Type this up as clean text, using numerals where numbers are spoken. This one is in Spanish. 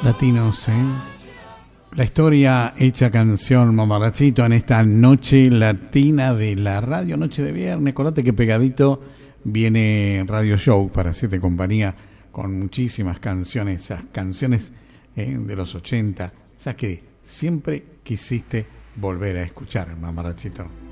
Latinos, la historia hecha canción, mamarrachito, en esta noche latina de la radio, noche de viernes. Acordate que pegadito viene Radio Show para hacerte compañía con muchísimas canciones, esas canciones de los 80, esas que siempre quisiste volver a escuchar, mamarrachito.